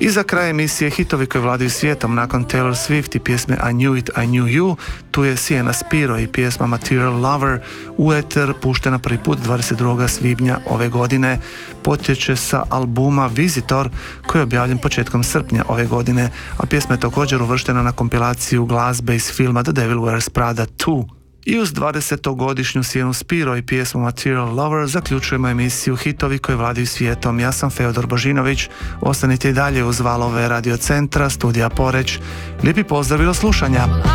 I za kraj emisije hitovi koji vladaju svijetom nakon Taylor Swift i pjesme I Knew It, I Knew You, tu je Sienna Spiro i pjesma Material Lover u eter puštena prvi put 22. svibnja ove godine. Potječe sa albuma Visitor koji je objavljen početkom srpnja ove godine, a pjesma je također uvrštena na kompilaciju glazbe iz filma The Devil Wears Prada 2. I uz 20-godišnju Siennu Spiro i pjesmu Material Lover zaključujemo emisiju hitovi koji vladaju svijetom. Ja sam Feodor Božinović, ostanite i dalje uz valove Radio Centra, studija Poreć. Lijepi pozdrav i do slušanja!